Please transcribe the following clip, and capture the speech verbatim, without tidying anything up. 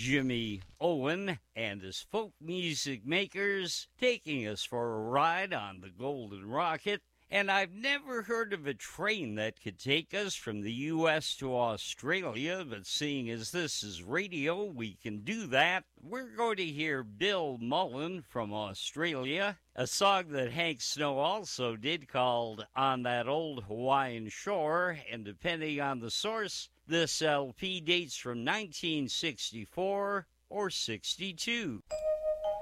Jimmy Owen and his folk music makers taking us for a ride on the Golden Rocket. And I've never heard of a train that could take us from the U S to Australia, but seeing as this is radio, we can do that. We're going to hear Bill Mullen from Australia, a song that Hank Snow also did called On That Old Hawaiian Shore, and depending on the source, this L P dates from nineteen sixty-four or sixty-two.